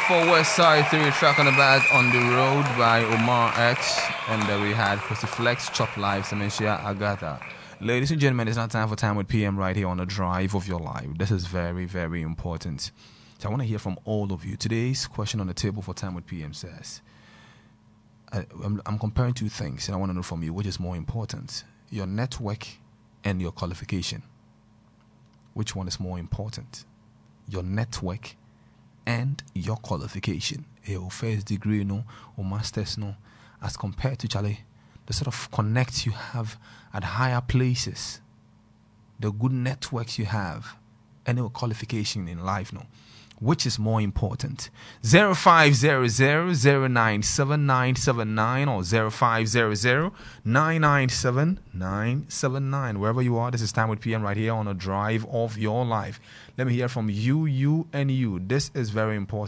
for West Side 3 track on the back on the road by Omar X. And we had Cruciflex, Chop Live, Sementia Agatha. Ladies and gentlemen, it's now time for Time with PM right here on the Drive of Your Life. This is very, very important. So I want to hear from all of you. Today's question on the table for Time with PM says, I'm comparing two things, and I want to know from you which is more important, your network and your qualification. Which one is more important? Your network and your qualification. Your first degree, or master's, as compared to Charlie, the sort of connects you have at higher places, the good networks you have, and your qualification in life, Which is more important? 0500-097-979 or 0500-997-979. Wherever you are, this is Time with PM right here on a Drive of Your Life. Let me hear from you, and you. This is very important.